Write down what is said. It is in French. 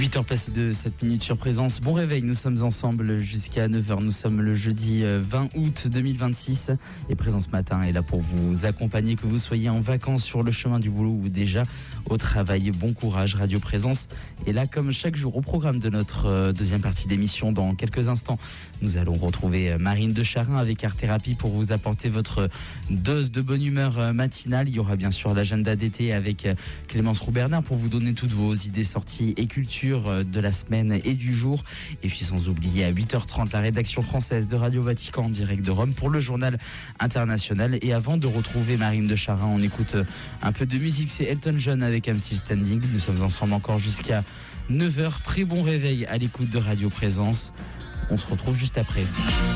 8h passées de 7 minutes sur Présence. Bon réveil, nous sommes ensemble jusqu'à 9h. Nous sommes le jeudi 20 août 2026 et Présence Matin est là pour vous accompagner, que vous soyez en vacances, sur le chemin du boulot ou déjà au travail. Bon courage, Radio Présence. Et là, comme chaque jour, au programme de notre deuxième partie d'émission, dans quelques instants, nous allons retrouver Marine de Charin avec Art Thérapie pour vous apporter votre dose de bonne humeur matinale. Il y aura bien sûr l'agenda d'été avec Clémence Roux-Bernard pour vous donner toutes vos idées sorties et culture de la semaine et du jour. Et puis sans oublier à 8h30 la rédaction française de Radio Vatican en direct de Rome pour le journal international. Et avant de retrouver Marine de Charin, on écoute un peu de musique. C'est Elton John avec I'm Still Standing. Nous sommes ensemble encore jusqu'à 9h. Très bon réveil à l'écoute de Radio Présence. On se retrouve juste après.